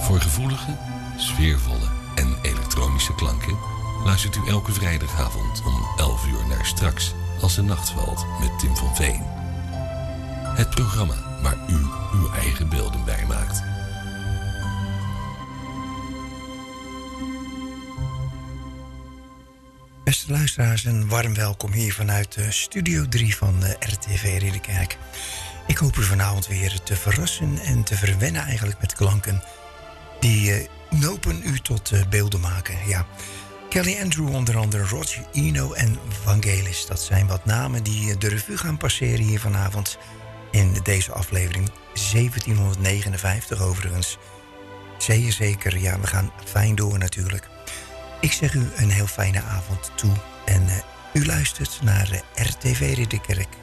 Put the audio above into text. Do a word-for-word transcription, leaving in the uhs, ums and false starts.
Voor gevoelige, sfeervolle en elektronische klanken luistert u elke vrijdagavond om elf uur naar Straks als de nacht valt met Tim van Veen. Het programma waar u uw eigen beelden bij maakt. Beste luisteraars, een warm welkom hier vanuit Studio drie van de R T V Ridderkerk. Ik hoop u vanavond weer te verrassen en te verwennen eigenlijk met klanken die uh, nopen u tot uh, beelden maken. Ja. Kelly Andrew onder andere, Roger Eno en Vangelis. Dat zijn wat namen die uh, de revue gaan passeren hier vanavond in deze aflevering zeventienhonderdnegenenvijftig overigens. Zeer zeker, ja, we gaan fijn door natuurlijk. Ik zeg u een heel fijne avond toe en uh, u luistert naar uh, R T V Ridderkerk.